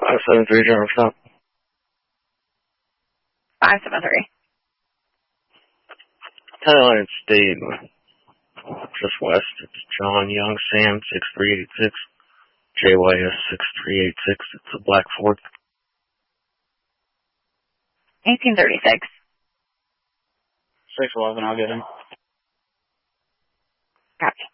573 General Stop. 573. Thailand State, just west. It's John Young Sam 6386. JYS 6386. It's a black Ford. 1836. 611, I'll get him. Copy.